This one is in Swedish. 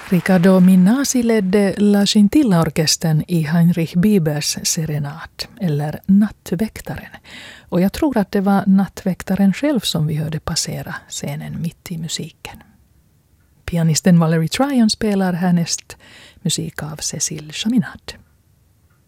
Riccardo Minasi ledde La Scintilla-orkestern i Heinrich Biebers serenad, eller Nattväktaren. Och jag tror att det var Nattväktaren själv som vi hörde passera scenen mitt i musiken. Pianisten Valerie Tryon spelar härnäst musik av Cécile Chaminade.